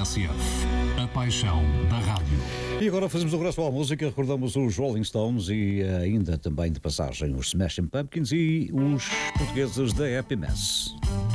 TSF, a paixão da rádio. E agora fazemos o resto à música, recordamos os Rolling Stones e ainda também de passagem os Smashing Pumpkins e os portugueses da Happy Mess.